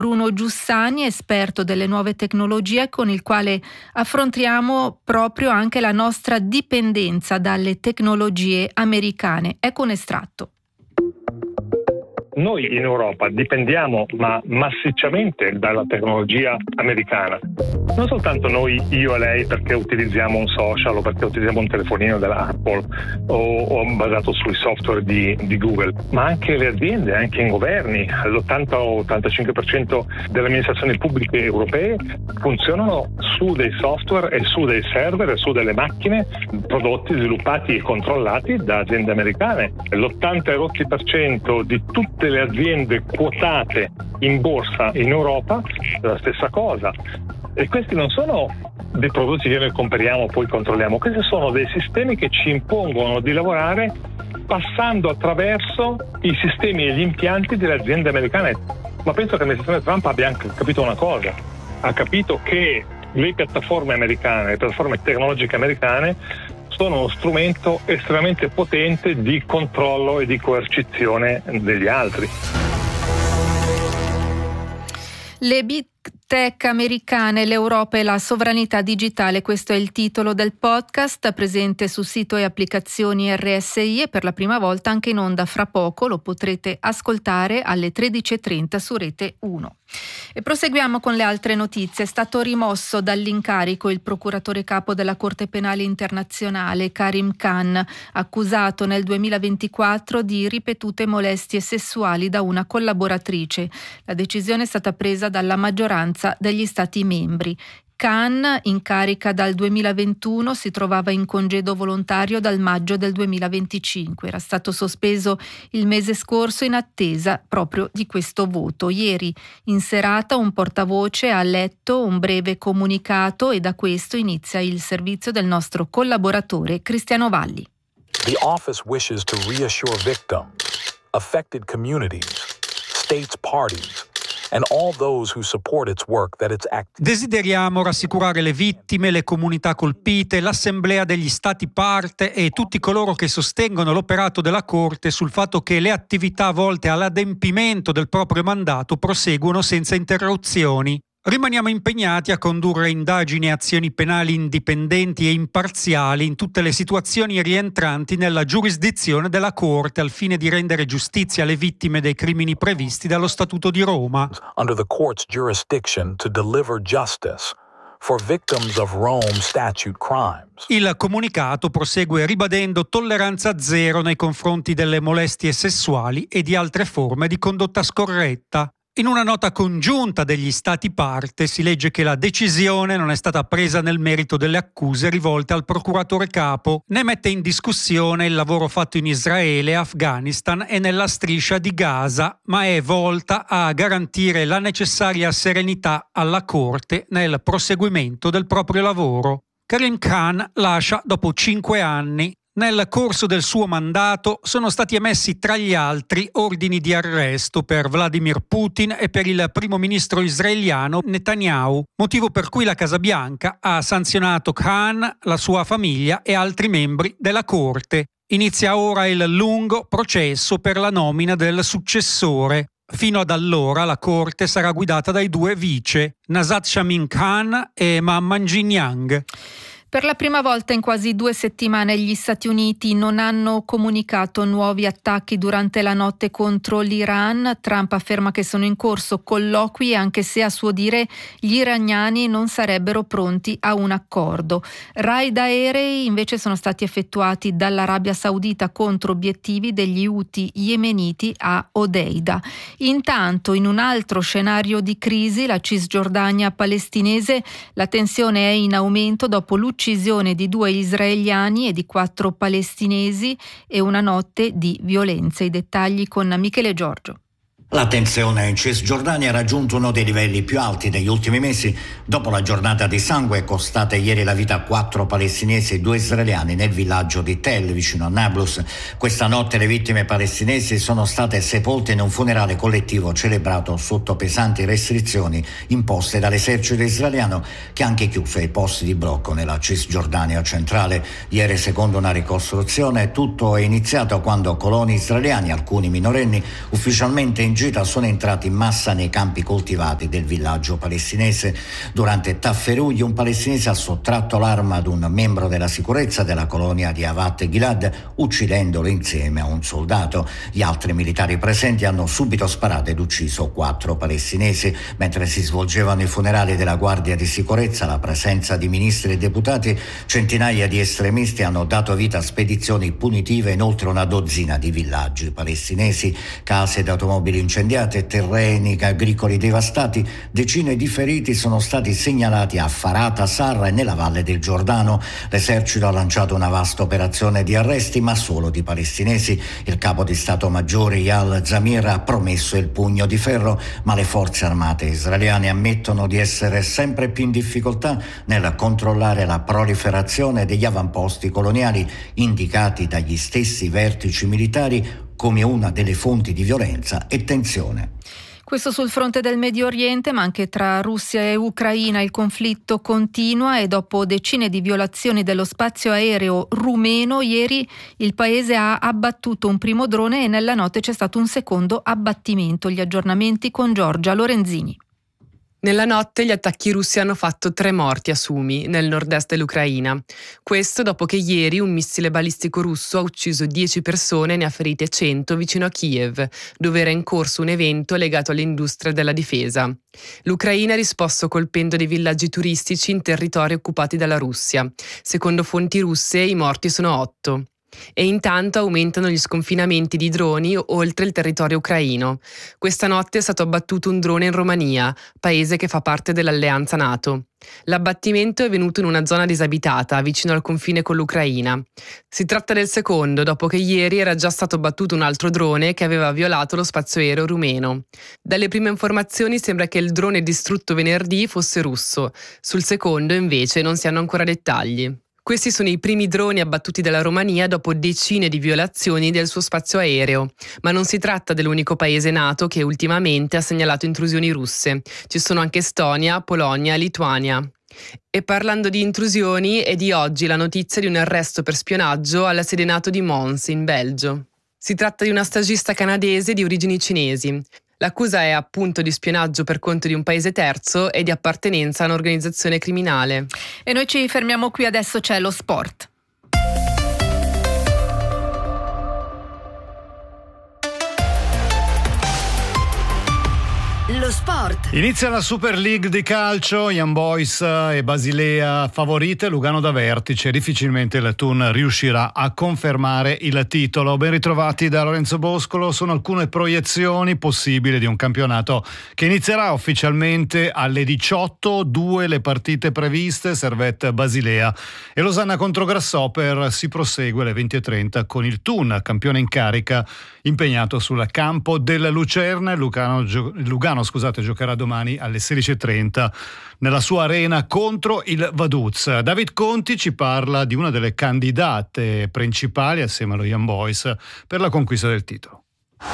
Bruno Giussani, esperto delle nuove tecnologie, con il quale affrontiamo proprio anche la nostra dipendenza dalle tecnologie americane. Ecco un estratto. Noi in Europa dipendiamo massicciamente dalla tecnologia americana. Non soltanto noi, io e lei, perché utilizziamo un social o perché utilizziamo un telefonino della Apple o basato sui software di Google, ma anche le aziende, anche i governi. L'80-85% delle amministrazioni pubbliche europee funzionano su dei software e su dei server e su delle macchine prodotti, sviluppati e controllati da aziende americane. L'80% di tutte le aziende quotate in borsa in Europa è la stessa cosa. E questi non sono dei prodotti che noi compriamo poi controlliamo, questi sono dei sistemi che ci impongono di lavorare passando attraverso i sistemi e gli impianti delle aziende americane. Ma penso che l'amministrazione Trump abbia anche capito una cosa, ha capito che le piattaforme americane, le piattaforme tecnologiche americane sono uno strumento estremamente potente di controllo e di coercizione degli altri. Le big tech americane, l'Europa e la sovranità digitale, questo è il titolo del podcast, presente su sito e applicazioni RSI e per la prima volta anche in onda fra poco, lo potrete ascoltare alle 13.30 su Rete 1. E proseguiamo con le altre notizie. È stato rimosso dall'incarico il procuratore capo della Corte Penale Internazionale Karim Khan, accusato nel 2024 di ripetute molestie sessuali da una collaboratrice. La decisione è stata presa dalla maggioranza degli Stati membri. Khan, in carica dal 2021, si trovava in congedo volontario dal maggio del 2025. Era stato sospeso il mese scorso in attesa proprio di questo voto. Ieri, in serata, un portavoce ha letto un breve comunicato e da questo inizia il servizio del nostro collaboratore Cristiano Valli. The office wishes to reassure victims, affected communities, states parties, and all those who support its work that its act. Desideriamo rassicurare le vittime, le comunità colpite, l'Assemblea degli Stati parte e tutti coloro che sostengono l'operato della Corte sul fatto che le attività volte all'adempimento del proprio mandato proseguono senza interruzioni. Rimaniamo impegnati a condurre indagini e azioni penali indipendenti e imparziali in tutte le situazioni rientranti nella giurisdizione della Corte al fine di rendere giustizia alle vittime dei crimini previsti dallo Statuto di Roma. Under the court's jurisdiction to deliver justice for victims of Rome statute crimes. Il comunicato prosegue ribadendo tolleranza zero nei confronti delle molestie sessuali e di altre forme di condotta scorretta. In una nota congiunta degli Stati parte si legge che la decisione non è stata presa nel merito delle accuse rivolte al procuratore capo, né mette in discussione il lavoro fatto in Israele, Afghanistan e nella striscia di Gaza, ma è volta a garantire la necessaria serenità alla Corte nel proseguimento del proprio lavoro. Karim Khan lascia dopo 5 anni. Nel corso del suo mandato sono stati emessi tra gli altri ordini di arresto per Vladimir Putin e per il primo ministro israeliano Netanyahu, motivo per cui la Casa Bianca ha sanzionato Khan, la sua famiglia e altri membri della Corte. Inizia ora il lungo processo per la nomina del successore. Fino ad allora la Corte sarà guidata dai 2 vice, Nazat Shamin Khan e Mamman Jinyang. Per la prima volta in quasi 2 settimane gli Stati Uniti non hanno comunicato nuovi attacchi durante la notte contro l'Iran. Trump afferma che sono in corso colloqui anche se a suo dire gli iraniani non sarebbero pronti a un accordo. Raid aerei invece sono stati effettuati dall'Arabia Saudita contro obiettivi degli Houthi yemeniti a Hodeida. Intanto, in un altro scenario di crisi, la Cisgiordania palestinese, la tensione è in aumento dopo l'uccisione di 2 israeliani e di 4 palestinesi e una notte di violenze. I dettagli con Michele Giorgio. La tensione in Cisgiordania ha raggiunto uno dei livelli più alti degli ultimi mesi dopo la giornata di sangue costata ieri la vita a 4 palestinesi e 2 israeliani nel villaggio di Tel, vicino a Nablus. Questa notte le vittime palestinesi sono state sepolte in un funerale collettivo celebrato sotto pesanti restrizioni imposte dall'esercito israeliano, che ha anche chiuso i posti di blocco nella Cisgiordania centrale. Ieri, secondo una ricostruzione, tutto è iniziato quando coloni israeliani, alcuni minorenni, ufficialmente in sfuggita sono entrati in massa nei campi coltivati del villaggio palestinese. Durante tafferugli un palestinese ha sottratto l'arma ad un membro della sicurezza della colonia di Avat Gilad, uccidendolo insieme a un soldato. Gli altri militari presenti hanno subito sparato ed ucciso 4 palestinesi. Mentre si svolgevano i funerali della Guardia di Sicurezza, la presenza di ministri e deputati, centinaia di estremisti hanno dato vita a spedizioni punitive in oltre una dozzina di villaggi palestinesi. Case ed automobili incendiate, terreni agricoli devastati, decine di feriti sono stati segnalati a Farata, Sarra e nella Valle del Giordano. L'esercito ha lanciato una vasta operazione di arresti, ma solo di palestinesi. Il capo di Stato Maggiore Eyal Zamir ha promesso il pugno di ferro, ma le forze armate israeliane ammettono di essere sempre più in difficoltà nel controllare la proliferazione degli avamposti coloniali, indicati dagli stessi vertici militari come una delle fonti di violenza e tensione. Questo sul fronte del Medio Oriente, ma anche tra Russia e Ucraina il conflitto continua e dopo decine di violazioni dello spazio aereo rumeno, ieri il paese ha abbattuto un primo drone e nella notte c'è stato un secondo abbattimento. Gli aggiornamenti con Giorgia Lorenzini. Nella notte gli attacchi russi hanno fatto 3 morti a Sumi, nel nord-est dell'Ucraina. Questo dopo che ieri un missile balistico russo ha ucciso 10 persone e ne ha ferite 100 vicino a Kiev, dove era in corso un evento legato all'industria della difesa. L'Ucraina ha risposto colpendo dei villaggi turistici in territori occupati dalla Russia. Secondo fonti russe i morti sono 8. E intanto aumentano gli sconfinamenti di droni oltre il territorio ucraino. Questa notte è stato abbattuto un drone in Romania, paese che fa parte dell'alleanza NATO. L'abbattimento è venuto in una zona disabitata, vicino al confine con l'Ucraina. Si tratta del secondo, dopo che ieri era già stato abbattuto un altro drone che aveva violato lo spazio aereo rumeno. Dalle prime informazioni sembra che il drone distrutto venerdì fosse russo. Sul secondo, invece, non si hanno ancora dettagli. Questi sono i primi droni abbattuti dalla Romania dopo decine di violazioni del suo spazio aereo, ma non si tratta dell'unico paese NATO che ultimamente ha segnalato intrusioni russe. Ci sono anche Estonia, Polonia e Lituania. E parlando di intrusioni, è di oggi la notizia di un arresto per spionaggio alla sede NATO di Mons, in Belgio. Si tratta di una stagista canadese di origini cinesi. L'accusa è appunto di spionaggio per conto di un paese terzo e di appartenenza a un'organizzazione criminale. E noi ci fermiamo qui, adesso c'è lo sport. Lo sport. Inizia la Super League di calcio, Young Boys e Basilea favorite, Lugano da vertice. Difficilmente il Thun riuscirà a confermare il titolo. Ben ritrovati da Lorenzo Boscolo. Sono alcune proiezioni possibili di un campionato che inizierà ufficialmente alle 18, 2 le partite previste, Servette Basilea e Losanna contro Grasshopper. Si prosegue alle 20:30 con il Thun, campione in carica, impegnato sul campo del Lucerna. Lugano giocherà domani alle 16:30 nella sua arena contro il Vaduz. David Conti ci parla di una delle candidate principali assieme allo Young Boys per la conquista del titolo.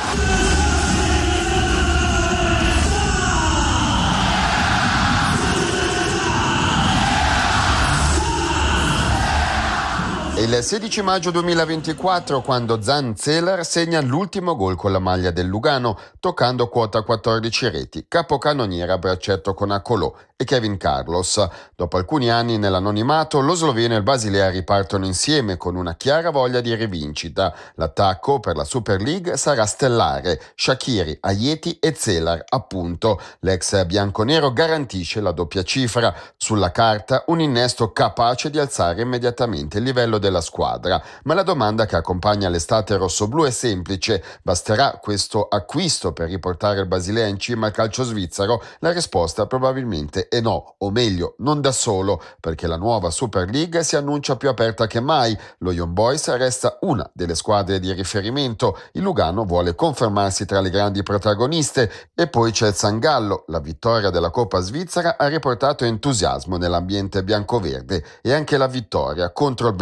È il 16 maggio 2024 quando Zan-Zeller segna l'ultimo gol con la maglia del Lugano, toccando quota 14 reti, capocannoniere a braccetto con Acolò e Kevin Carlos. Dopo alcuni anni nell'anonimato, lo sloveno e il Basilea ripartono insieme con una chiara voglia di rivincita. L'attacco per la Super League sarà stellare. Shaqiri, Ajeti e Zeller, appunto. L'ex bianconero garantisce la doppia cifra. Sulla carta un innesto capace di alzare immediatamente il livello della squadra. Ma la domanda che accompagna l'estate rossoblù è semplice. Basterà questo acquisto per riportare il Basilea in cima al calcio svizzero? La risposta probabilmente è no, o meglio, non da solo, perché la nuova Super League si annuncia più aperta che mai. Lo Young Boys resta una delle squadre di riferimento. Il Lugano vuole confermarsi tra le grandi protagoniste e poi c'è il Sangallo. La vittoria della Coppa Svizzera ha riportato entusiasmo nell'ambiente biancoverde e anche la vittoria contro il Benfica.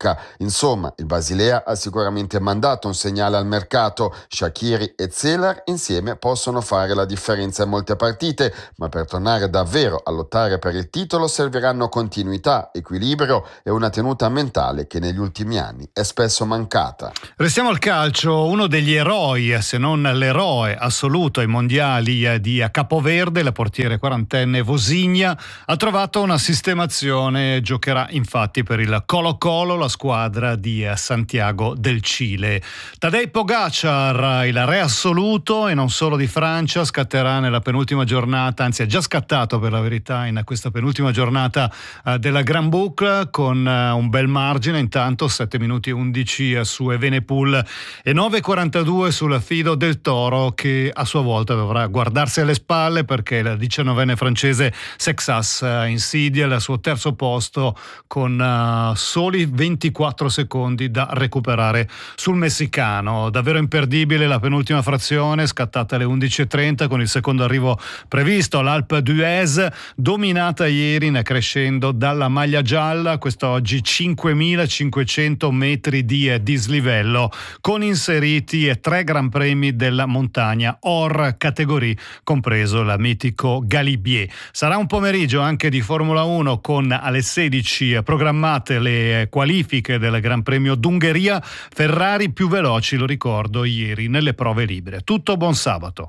Benfica. Insomma, il Basilea ha sicuramente mandato un segnale al mercato. Shaqiri e Zeller insieme possono fare la differenza in molte partite, ma per tornare davvero a lottare per il titolo serviranno continuità, equilibrio e una tenuta mentale che negli ultimi anni è spesso mancata. Restiamo al calcio. Uno degli eroi, se non l'eroe assoluto ai mondiali di Capoverde, la portiere quarantenne Vozinha, ha trovato una sistemazione. Giocherà infatti per il Colo-Colo, la squadra di Santiago del Cile. Tadej Pogacar, il re assoluto e non solo di Francia, scatterà nella penultima giornata, anzi è già scattato per la verità in questa penultima giornata della Grand Boucle con un bel margine, intanto 7 minuti e 11 su Evenepoel e 9,42 sul Fido del Toro, che a sua volta dovrà guardarsi alle spalle perché il 19enne francese Sexas insidia il suo terzo posto con soli 24 secondi da recuperare sul messicano. Davvero imperdibile la penultima frazione, scattata alle 11.30 con il secondo arrivo previsto all'Alpe d'Huez, dominata ieri in crescendo dalla maglia gialla. Quest'oggi 5.500 metri di dislivello con inseriti 3 Gran Premi della montagna hors categorie, compreso il mitico Galibier. Sarà un pomeriggio anche di Formula 1 con alle 16 programmate le qualifiche del Gran Premio d'Ungheria. Ferrari più veloci, lo ricordo, ieri nelle prove libere. Tutto buon sabato.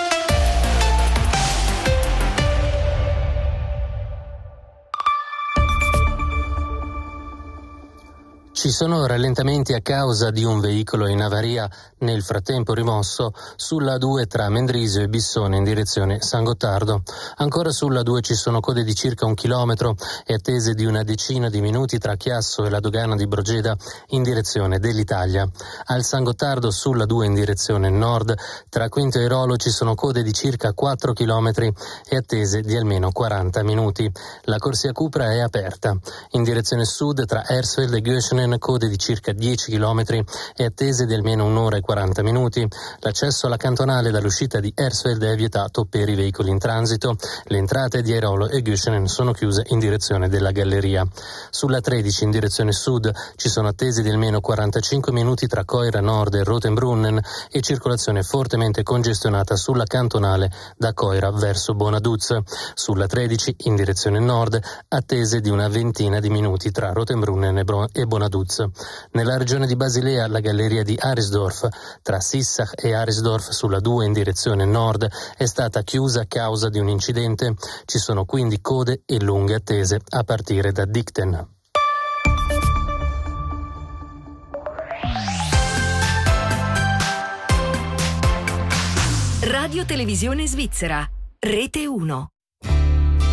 Ci sono rallentamenti a causa di un veicolo in avaria, nel frattempo rimosso, sulla A2 tra Mendrisio e Bissone in direzione San Gottardo. Ancora sulla A2 ci sono code di circa 1 chilometro e attese di una decina di minuti tra Chiasso e la dogana di Brogeda in direzione dell'Italia. Al San Gottardo sulla A2 in direzione nord, tra Quinto e Rolo ci sono code di circa 4 chilometri e attese di almeno 40 minuti. La corsia Cupra è aperta. In direzione sud tra Hersfeld e Göschenen code di circa 10 km e attese di almeno 1 ora e 40 minuti. L'accesso alla cantonale dall'uscita di Hersfeld è vietato per i veicoli in transito. Le entrate di Airolo e Göschenen sono chiuse in direzione della galleria. Sulla 13 in direzione sud ci sono attese di almeno 45 minuti tra Coira Nord e Rotenbrunnen e circolazione fortemente congestionata sulla cantonale da Coira verso Bonaduz. Sulla 13 in direzione nord attese di una ventina di minuti tra Rotenbrunnen e Bonaduz. Nella regione di Basilea la galleria di Arisdorf tra Sissach e Arisdorf sulla 2 in direzione nord è stata chiusa a causa di un incidente. Ci sono quindi code e lunghe attese a partire da Dichten. Radio Televisione Svizzera, Rete 1.